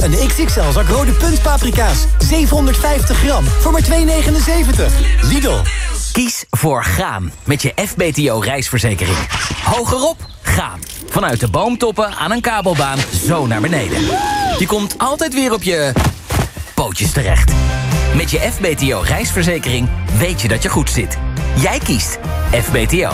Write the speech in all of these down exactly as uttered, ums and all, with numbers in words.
Een X X L zak rode puntpaprika's. zevenhonderdvijftig gram voor maar twee negenenzeventig. Lidl. Kies voor gaan met je F B T O reisverzekering. Hogerop, gaan. Vanuit de boomtoppen aan een kabelbaan zo naar beneden. Je komt altijd weer op je pootjes terecht. Met je F B T O reisverzekering weet je dat je goed zit. Jij kiest F B T O.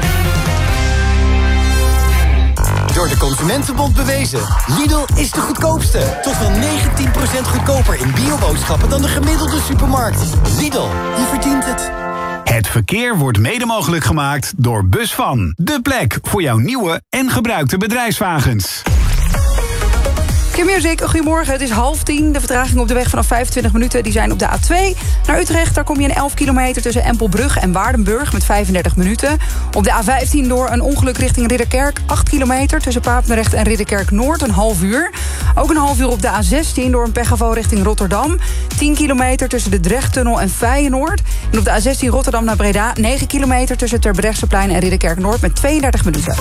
Door de Consumentenbond bewezen. Lidl is de goedkoopste. Tot wel negentien procent goedkoper in bioboodschappen dan de gemiddelde supermarkt. Lidl, je verdient het. Het verkeer wordt mede mogelijk gemaakt door Busvan. De plek voor jouw nieuwe en gebruikte bedrijfswagens. Q-Music, goedemorgen. Het is half tien. De vertraging op de weg vanaf vijfentwintig minuten die zijn op de A twee. Naar Utrecht, daar kom je in elf kilometer tussen Empelbrug en Waardenburg met vijfendertig minuten. Op de A vijftien door een ongeluk richting Ridderkerk. acht kilometer tussen Papendrecht en Ridderkerk Noord, een half uur. Ook een half uur op de A zestien door een pechgeval richting Rotterdam. tien kilometer tussen de Drechttunnel en Feyenoord. En op de A zestien Rotterdam naar Breda. negen kilometer tussen Terbrechtseplein en Ridderkerk Noord met tweeëndertig minuten.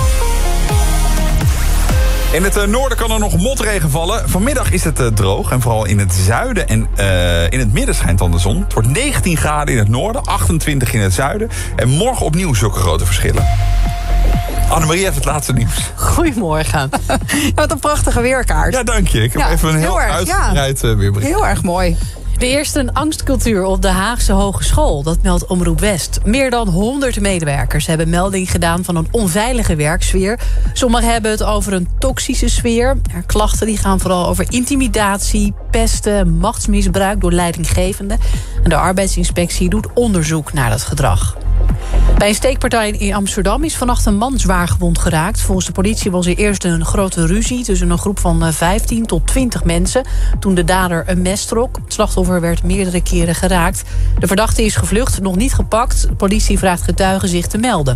In het uh, noorden kan er nog motregen vallen. Vanmiddag is het uh, droog en vooral in het zuiden en uh, in het midden schijnt dan de zon. Het wordt negentien graden in het noorden, achtentwintig in het zuiden. En morgen opnieuw zulke grote verschillen. Annemarie heeft het laatste nieuws. Goedemorgen. Ja, wat een prachtige weerkaart. Ja, dank je. Ik heb Ja, even een heel, heel erg, uitgebreid ja. uh, weerbericht. Heel erg mooi. Er eerst een angstcultuur op de Haagse Hogeschool. Dat meldt Omroep West. Meer dan honderd medewerkers hebben melding gedaan van een onveilige werksfeer. Sommigen hebben het over een toxische sfeer. Er klachten die gaan vooral over intimidatie, pesten, machtsmisbruik door leidinggevenden. En de arbeidsinspectie doet onderzoek naar dat gedrag. Bij een steekpartij in Amsterdam is vannacht een man zwaar gewond geraakt. Volgens de politie was er eerst een grote ruzie tussen een groep van vijftien tot twintig mensen. Toen de dader een mes trok. Het slachtoffer werd meerdere keren geraakt. De verdachte is gevlucht, nog niet gepakt. De politie vraagt getuigen zich te melden.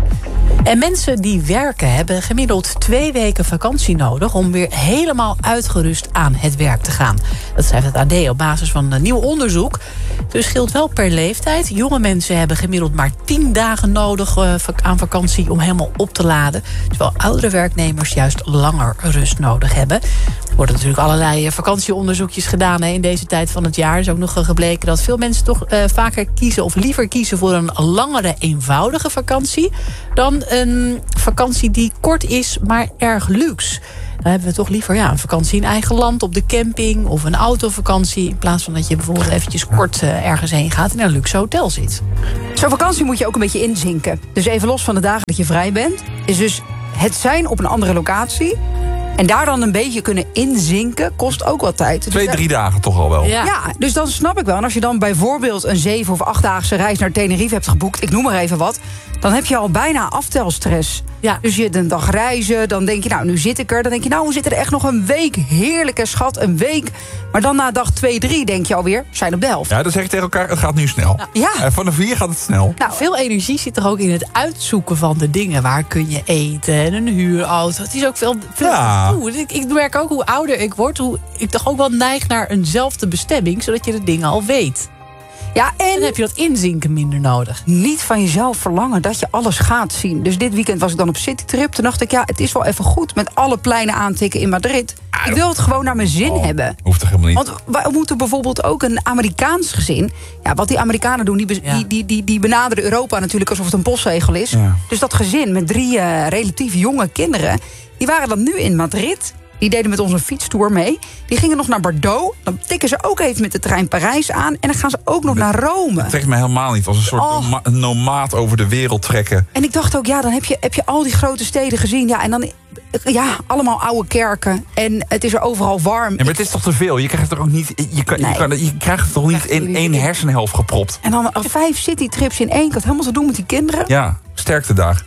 En mensen die werken hebben gemiddeld twee weken vakantie nodig om weer helemaal uitgerust aan het werk te gaan. Dat schrijft het A D op basis van een nieuw onderzoek. Dus scheelt wel per leeftijd. Jonge mensen hebben gemiddeld maar tien dagen nodig aan vakantie om helemaal op te laden. Terwijl oudere werknemers juist langer rust nodig hebben. Er worden natuurlijk allerlei vakantieonderzoekjes gedaan hè, in deze tijd van het jaar. Er is ook nog gebleken dat veel mensen toch uh, vaker kiezen of liever kiezen voor een langere, eenvoudige vakantie dan een vakantie die kort is, maar erg luxe. Dan hebben we toch liever ja, een vakantie in eigen land, op de camping of een autovakantie. In plaats van dat je bijvoorbeeld eventjes kort uh, ergens heen gaat en in een luxe hotel zit. Zo'n vakantie moet je ook een beetje inzinken. Dus even los van de dagen dat je vrij bent, is dus het zijn op een andere locatie. En daar dan een beetje kunnen inzinken kost ook wat tijd. Twee, drie dagen toch al wel. Ja. Ja, dus dan snap ik wel. En als je dan bijvoorbeeld een zeven- of achtdaagse reis naar Tenerife hebt geboekt, ik noem maar even wat, dan heb je al bijna aftelstress. Ja. Dus je een dag reizen, dan denk je, nou, nu zit ik er. Dan denk je, nou, we zitten er echt nog een week. Heerlijke schat, een week. Maar dan na dag twee, drie denk je alweer, we zijn op de helft. Ja, dan zeg ik tegen elkaar, het gaat nu snel. Ja. En vanaf hier gaat het snel. Nou, Veel energie zit er ook in het uitzoeken van de dingen. Waar kun je eten en een huurauto. Het is ook veel... veel Ja. Oeh, ik, ik merk ook hoe ouder ik word, hoe ik toch ook wel neig naar eenzelfde bestemming, zodat je de dingen al weet. ja, En en dan heb je dat inzinken minder nodig. niet van jezelf verlangen dat je alles gaat zien. Dus dit weekend was ik dan op citytrip. Toen dacht ik, ja, het is wel even goed met alle pleinen aantikken in Madrid. Ik wil het gewoon naar mijn zin Oh, hebben. Hoeft toch helemaal niet. Want wij moeten bijvoorbeeld ook een Amerikaans gezin. Ja, wat die Amerikanen doen, die, be- Ja. die, die, die, die benaderen Europa natuurlijk alsof het een postzegel is. Ja. Dus dat gezin met drie uh, relatief jonge kinderen, die waren dan nu in Madrid. Die deden met ons een fietstour mee. Die gingen nog naar Bordeaux. Dan tikken ze ook even met de trein Parijs aan. En dan gaan ze ook nog naar Rome. Het trekt me helemaal niet als een soort Oh. noma- nomaat over de wereld trekken. En ik dacht ook, ja, dan heb je, heb je al die grote steden gezien. Ja, en dan, ja, allemaal oude kerken. En het is er overal warm. Ja, maar het is toch te veel? Je krijgt het toch ook niet, je, kan, Nee. je, kan, je krijgt het toch niet in één hersenhelft gepropt? En dan al vijf citytrips in één. Ik had helemaal te doen met die kinderen. Ja, sterkte daar.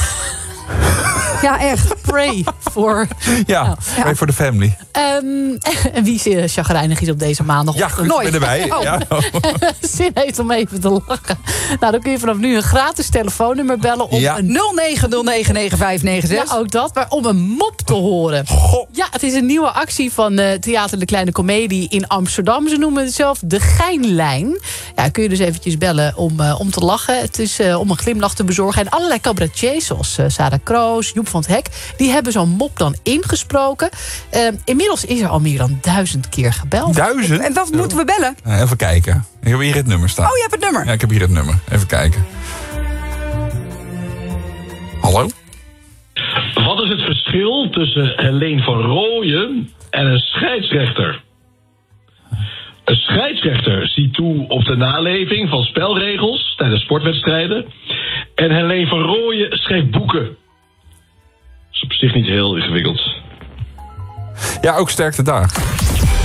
Ja, echt. Pray voor... Ja, Ja. pray for the family. Um, en wie uh, chagrijnig is op deze maandag? Ja, goed, ik ben erbij. Oh. Ja. Zin heeft om even te lachen. Nou, dan kun je vanaf nu een gratis telefoonnummer bellen om Ja. een nul negen nul negen negen vijf negen zes. Ja, ook dat, maar om een mop te horen. Goh. Ja, het is een nieuwe actie van uh, Theater de Kleine Comedie in Amsterdam. Ze noemen het zelf de Geinlijn. Ja, kun je dus eventjes bellen om, uh, om te lachen. Het is uh, om een glimlach te bezorgen. En allerlei cabaretiers, zoals uh, Sarah Kroos, Joep van het Hek. Die hebben zo'n mop dan ingesproken. Uh, inmiddels is er al meer dan duizend keer gebeld. Duizend? En dat moeten we bellen. Uh, even kijken. Ik heb hier het nummer staan. Oh, je hebt het nummer. Ja, ik heb hier het nummer. Even kijken. Hallo? Wat is het verschil tussen Helene van Rooyen en een scheidsrechter? Een scheidsrechter ziet toe op de naleving van spelregels tijdens sportwedstrijden. En Helene van Rooyen schrijft boeken. Dat is op zich niet heel ingewikkeld. Ja, ook sterkte daar.